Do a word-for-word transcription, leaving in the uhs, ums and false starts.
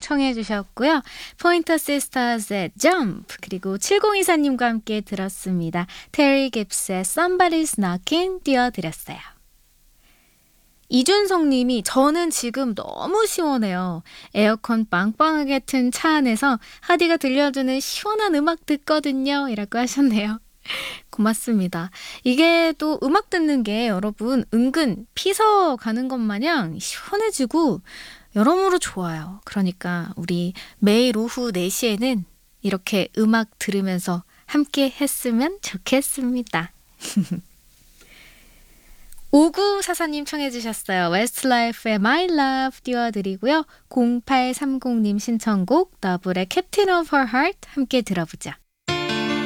청해 주셨고요. 포인터 시스터즈의 Jump 그리고 칠공이사님과 함께 들었습니다. 테리 깁스의 Somebody's Knocking 띄워드렸어요. 이준성 님이 저는 지금 너무 시원해요. 에어컨 빵빵하게 튼 차 안에서 하디가 들려주는 시원한 음악 듣거든요. 이라고 하셨네요. 고맙습니다. 이게 또 음악 듣는 게 여러분 은근 피서 가는 것 마냥 시원해지고 여러모로 좋아요. 그러니까 우리 매일 오후 네 시에는 이렇게 음악 들으면서 함께 했으면 좋겠습니다. 오구사사님 청해 주셨어요. 웨스트라이프의 My Love 띄워드리고요. 공팔삼공님 신청곡 더블의 Captain of Her Heart 함께 들어보자.